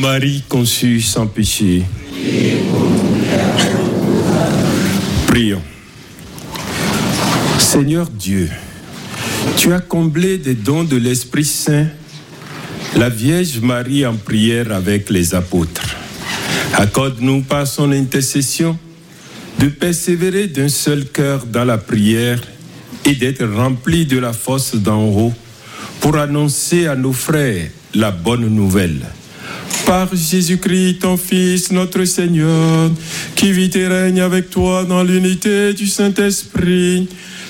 Marie conçue sans péché. Prions. Seigneur Dieu, tu as comblé des dons de l'Esprit Saint la Vierge Marie en prière avec les apôtres. Accorde-nous par son intercession de persévérer d'un seul cœur dans la prière et d'être remplis de la force d'en haut pour annoncer à nos frères la bonne nouvelle. Par Jésus-Christ, ton Fils, notre Seigneur, qui vit et règne avec toi dans l'unité du Saint-Esprit,